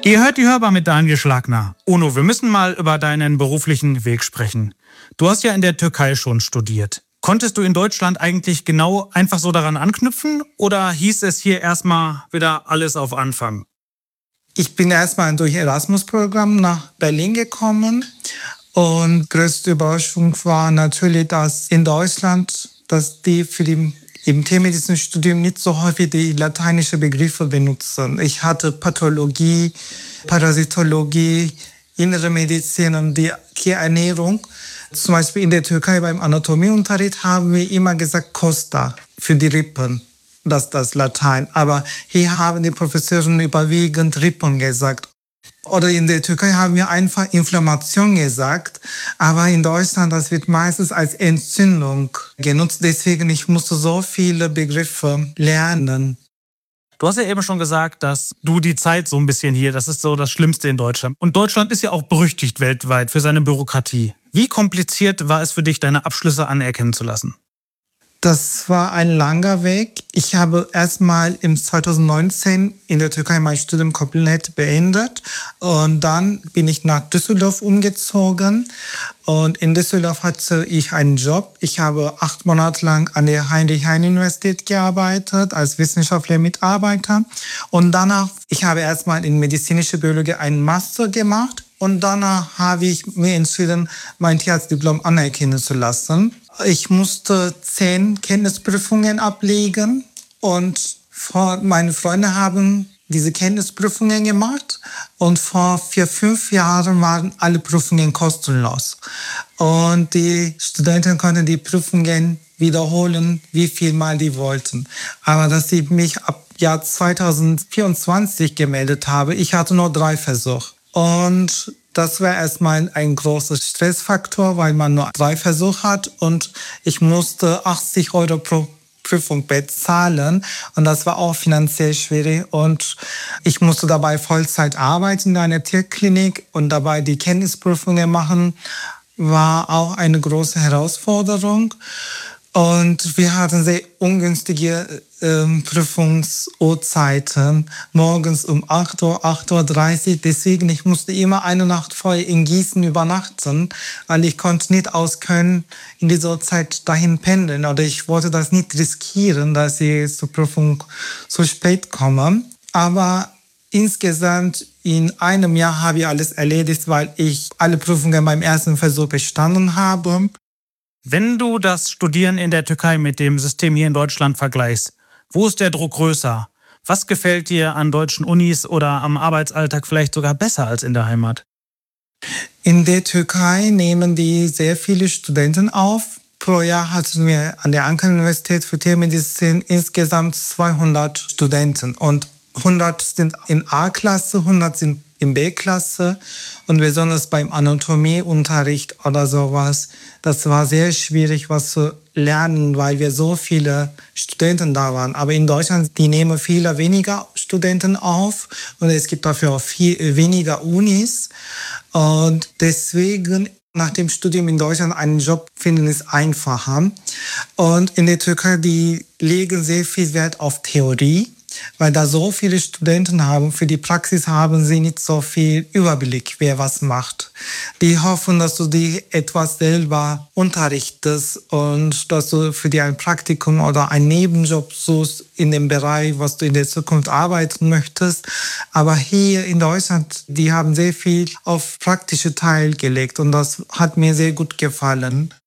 Ihr hört die Hörbar mit Daniel Schlagner. Onur, wir müssen mal über deinen beruflichen Weg sprechen. Du hast ja in der Türkei schon studiert. Konntest du in Deutschland eigentlich genau einfach so daran anknüpfen oder hieß es hier erstmal wieder alles auf Anfang? Ich bin erstmal durch Erasmus-Programm nach Berlin gekommen und größte Überraschung war natürlich, dass in Deutschland, dass die für die im Tiermedizinstudium nicht so häufig die lateinischen Begriffe benutzen. Ich hatte Pathologie, Parasitologie, innere Medizin und die Tierernährung. Zum Beispiel in der Türkei beim Anatomieunterricht haben wir immer gesagt Costa für die Rippen. Das Latein. Aber hier haben die Professoren überwiegend Rippen gesagt. Oder in der Türkei haben wir einfach Inflammation gesagt. Aber in Deutschland, das wird meistens als Entzündung genutzt. Deswegen, ich musste so viele Begriffe lernen. Du hast ja eben schon gesagt, dass du die Zeit so ein bisschen hier, das ist so das Schlimmste in Deutschland. Und Deutschland ist ja auch berüchtigt weltweit für seine Bürokratie. Wie kompliziert war es für dich, deine Abschlüsse anerkennen zu lassen? Das war ein langer Weg. Ich habe erstmal im 2019 in der Türkei mein Studium komplett beendet und dann bin ich nach Düsseldorf umgezogen und in Düsseldorf hatte ich einen Job. Ich habe 8 Monate lang an der Heinrich-Heine-Universität gearbeitet als wissenschaftlicher Mitarbeiter und danach, ich habe erstmal in medizinische Biologie einen Master gemacht und danach habe ich mir entschieden, mein Tierarztdiplom anerkennen zu lassen. Ich musste 10 Kenntnisprüfungen ablegen und meine Freunde haben diese Kenntnisprüfungen gemacht und vor 4-5 Jahren waren alle Prüfungen kostenlos. Und die Studenten konnten die Prüfungen wiederholen, wie viel Mal die wollten. Aber dass ich mich ab Jahr 2024 gemeldet habe, ich hatte nur 3 Versuche. Und das war erstmal ein großer Stressfaktor, weil man nur 3 Versuche hat und ich musste 80 € pro Prüfung bezahlen und das war auch finanziell schwierig und ich musste dabei Vollzeit arbeiten in einer Tierklinik und dabei die Kenntnisprüfungen machen, war auch eine große Herausforderung. Und wir hatten sehr ungünstige Prüfungsuhrzeiten, morgens um 8 Uhr, 8:30 Uhr. Deswegen, ich musste immer eine Nacht vorher in Gießen übernachten, weil ich konnte nicht aus Köln in dieser Zeit dahin pendeln. Oder ich wollte das nicht riskieren, dass ich zur Prüfung zu spät komme. Aber insgesamt in einem Jahr habe ich alles erledigt, weil ich alle Prüfungen beim ersten Versuch bestanden habe. Wenn du das Studieren in der Türkei mit dem System hier in Deutschland vergleichst, wo ist der Druck größer? Was gefällt dir an deutschen Unis oder am Arbeitsalltag vielleicht sogar besser als in der Heimat? In der Türkei nehmen die sehr viele Studenten auf. Pro Jahr hatten wir an der Ankara-Universität für Tiermedizin insgesamt 200 Studenten. Und 100 sind in A-Klasse, 100 sind in B-Klasse und besonders beim Anatomieunterricht oder sowas, das war sehr schwierig, was zu lernen, weil wir so viele Studenten da waren. Aber in Deutschland, die nehmen viel weniger Studenten auf und es gibt dafür auch viel weniger Unis. Und deswegen nach dem Studium in Deutschland einen Job finden ist einfacher. Und in der Türkei, die legen sehr viel Wert auf Theorie, weil da so viele Studenten haben. Für die Praxis haben sie nicht so viel Überblick, wer was macht. Die hoffen, dass du die etwas selber unterrichtest und dass du für die ein Praktikum oder einen Nebenjob suchst in dem Bereich, was du in der Zukunft arbeiten möchtest. Aber hier in Deutschland, die haben sehr viel auf praktische Teil gelegt und das hat mir sehr gut gefallen.